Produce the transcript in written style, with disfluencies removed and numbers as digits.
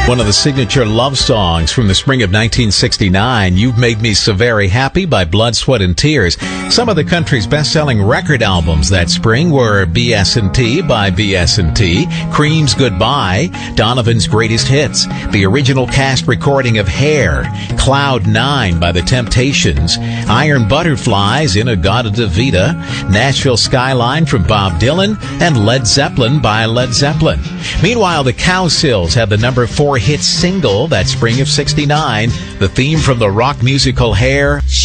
One of the signature love songs from the spring of 1969, You've Made Me So Very Happy by Blood, Sweat, and Tears. Some of the country's best-selling record albums that spring were BS&T by BS&T, Cream's Goodbye, Donovan's Greatest Hits, the original cast recording of Hair, Cloud 9 by The Temptations, Iron Butterflies, In-A-Gadda-Da-Vida, Nashville Skyline from Bob Dylan, and Led Zeppelin by Led Zeppelin. Meanwhile, the Cowsills had the number 4 hit single that spring of '69, the theme from the rock musical Hair.